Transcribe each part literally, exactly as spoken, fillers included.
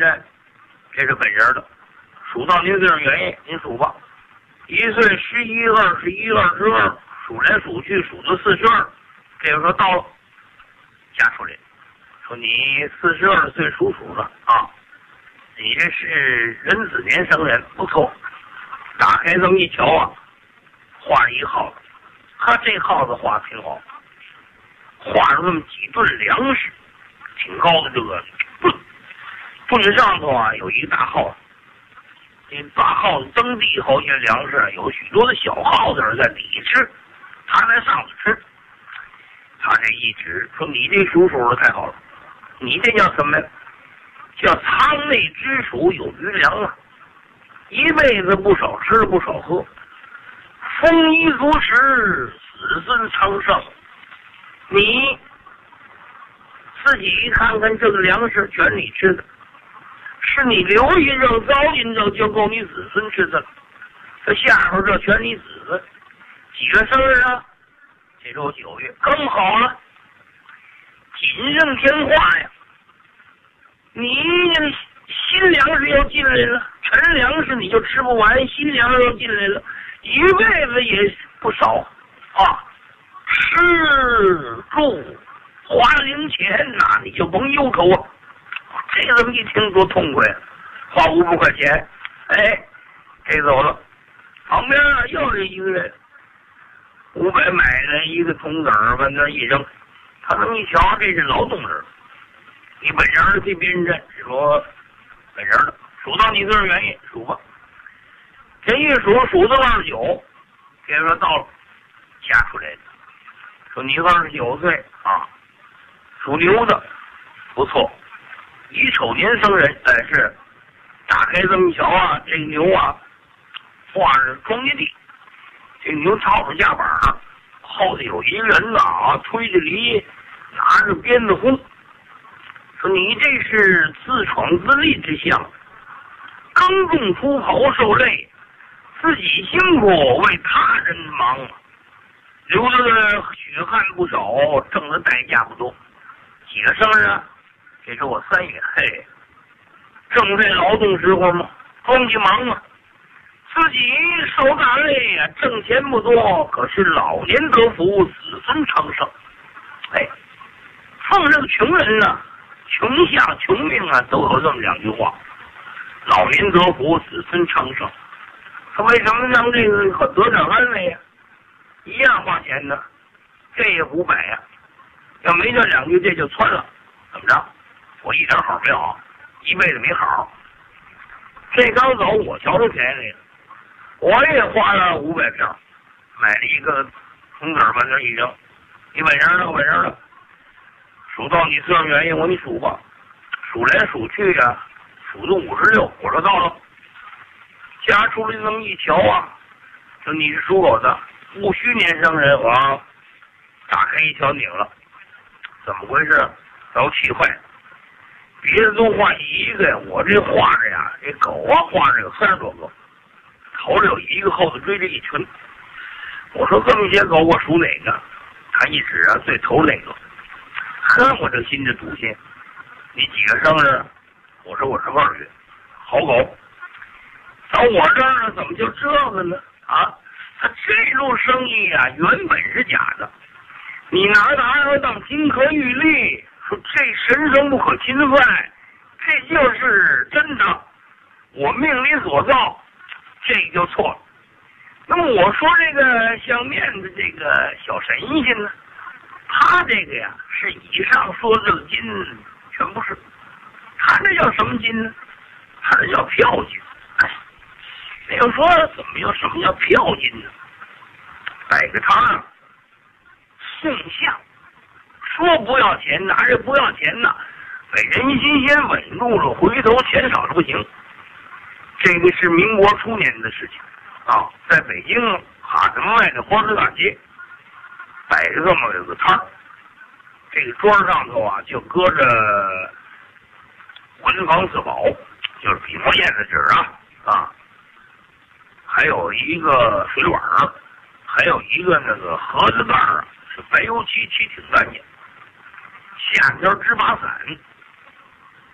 战，这是本人的。数到您个人原因，您数吧。一岁、十一、二十一、二十二，数来数去数到四十二，这个时候到了，加出来，说你四十二岁属鼠的啊，你这是壬子年生人，不错。打开这么一瞧啊，画一耗子，他这耗子画挺好，画了那么几吨粮食，挺高的这个盾，盾上头啊有一个大耗子。这大耗子蹬地后些粮食，有许多的小耗子在底下吃，他在上头吃。他这一指说：“你这属鼠的太好了，你这叫什么呀？叫仓内之鼠有余粮啊！一辈子不少吃不少喝，丰衣足食，子孙昌盛。你自己看看，这个粮食全你吃的。”是你留一扔糟一扔就够你子孙吃的了，这下边这全你子孙。几月生日啊？这周九月，更好了，锦上添花呀！你这个新粮食要进来了，陈粮食你就吃不完，新粮食要进来了，一辈子也不少啊！吃住花零钱呐、啊，你就甭忧愁啊！这怎么一听多痛快，花五百块钱，哎，给走了。旁边啊又是一个人，五百买了一个铜子儿，往那一扔。他这么一瞧，这是劳动人，你本人对别人认，说本人的，数到你个人原因，数吧。这一数数到二十九，这说到了，加出来的，说你二十九岁啊，属牛的，不错。乙丑年生人，哎是，打开这么一瞧啊，这个牛啊，画着庄稼地，这牛套着夹板，后头有一个人呐啊，推着犁，拿着鞭子轰，说你这是自闯自立之相，耕种出刨受累，自己辛苦为他人忙，流的血汗不少，挣的代价不多。几个生日啊？这是我三月，嘿，正在劳动时候嘛，庄稼忙嘛，自己手打累呀，挣钱不多，可是老年得福，子孙昌盛。哎，奉这个穷人呢、啊，穷相穷命啊，都有这么两句话：老年得福，子孙昌盛。他为什么让这个得点安慰呀？一样花钱呢，这也五百呀，要没这两句，这就窜了。怎么着？我一点好没有，一辈子没好。这刚走，我瞧出便宜来了，我也花了五百票，买了一个铜子儿，往那一扔。你本人呢？本人呢？数到你这原因，我你数吧。数来数去呀、啊，数到五十六，我说到了。加出来这么一瞧啊，说你是属狗的，戊戌年生人，我打开一瞧拧了，怎么回事？把我气坏了。别的都画一个，我这画着呀，这狗啊画着有三十多个，头里有一个，后头追着一群。我说这么些狗，我属哪个？他一指啊，最头那个。呵，我这心就堵心。你几个生日？我说我是二月，好狗。到我这儿怎么就这个呢？啊，他这路生意啊，原本是假的，你拿它当金科玉律。说这神圣不可侵犯，这就是真的，我命里所造，这就错了。那么我说这个相面的这个小神仙呢，他这个呀是以上说这个金全不是，他这叫什么金呢？他这叫票金。哎，那要说怎么有什么叫票金呢？摆个摊儿送相。说不要钱，拿着不要钱呢，给人心先稳住了，回头钱少了不行。这个是民国初年的事情啊，在北京哈什么外的花市大街摆着这么有个摊儿，这个桌上头啊就搁着文房四宝，就是笔墨砚子纸啊啊，还有一个水碗儿，还有一个那个盒子盖儿啊，是白油漆漆挺干净。下边支把伞，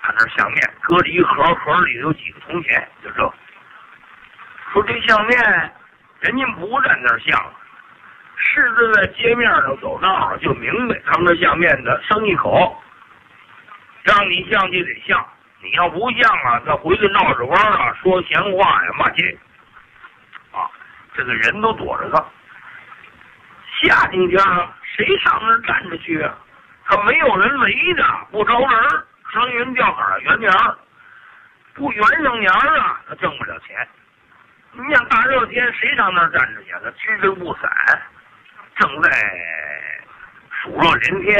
看那相面，搁着一盒，盒里有几个铜钱，就这。说这相面，人家不在那儿相，是是在街面上走道上就明白他们这相面的生意口，让你相就得相，你要不相啊，他回去闹着玩啊，说闲话呀，骂街啊，这个人都躲着他。夏天天谁上那儿站着去啊？他没有人围着，不招人，生云吊杆圆年儿，不圆上年儿啊，他挣不了钱。你想大热天谁上那儿站着去？他支着不伞，正在暑热连天。